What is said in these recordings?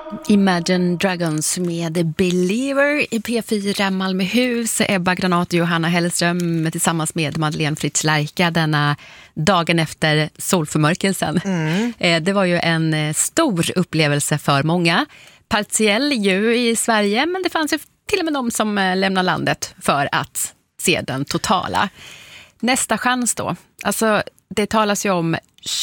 Imagine Dragons med Believer i P4 Malmöhus. Ebba Granath och Johanna Hellström tillsammans med Madeleine Fritz Lerka denna dagen efter solförmörkelsen. Det var ju en stor upplevelse för många. Partiell ju i Sverige, men det fanns ju till och med de som lämnar landet för att se den totala. Nästa chans då. Alltså det talas ju om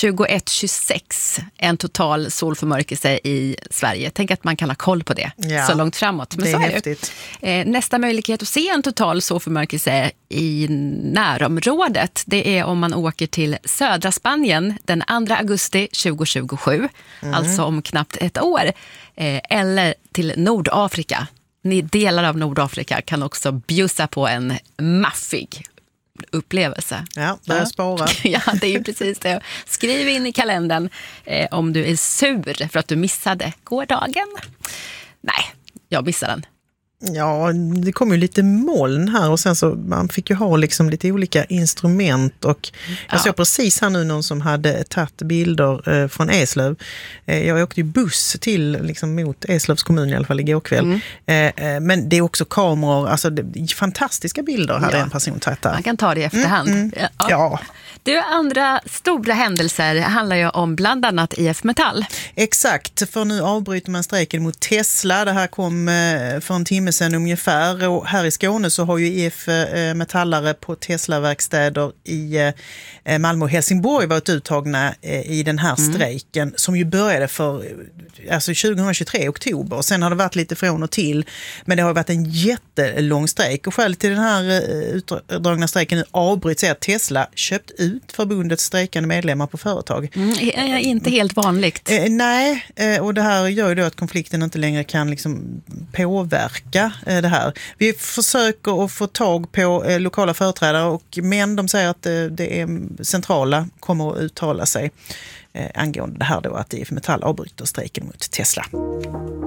21-26, en total solförmörkelse i Sverige. Tänk att man kan ha koll på det så långt framåt. Men det är så häftigt. Nästa möjlighet att se en total solförmörkelse i närområdet, det är om man åker till södra Spanien den 2 augusti 2027, alltså om knappt ett år, eller till Nordafrika. Ni delar av Nordafrika kan också bjussa på en maffig upplevelse. Ja, börja spara. Ja, det är ju precis det. Skriv in i kalendern om du är sur för att du missade gårdagen. Nej, jag missade den. Ja, det kom ju lite moln här och sen så man fick ju ha liksom lite olika instrument och jag såg precis här nu någon som hade tagit bilder från Eslöv. Jag åkte ju buss till liksom mot Eslövs kommun i alla fall igår kväll. Men det är också kameror, alltså fantastiska bilder hade en person tagit där. Man kan ta det i efterhand. Ja. Du, andra stora händelser handlar ju om bland annat IF Metall. Exakt, för nu avbryter man strejken mot Tesla. Det här kom för en timme sedan ungefär. Och här i Skåne så har ju IF Metallare på Tesla-verkstäder i Malmö och Helsingborg varit uttagna i den här strejken som ju började för 2023 oktober. Sen har det varit lite från och till, men det har varit en jättelång strejk. Och skälet till den här utdragna strejken nu avbryts är att Tesla köpt ut förbundets strejkande medlemmar på företag. Inte helt vanligt. Nej, och det här gör ju då att konflikten inte längre kan liksom påverka det här. Vi försöker att få tag på lokala företrädare men de säger att det är centrala kommer att uttala sig angående det här då att IF Metall avbryter strejken mot Tesla.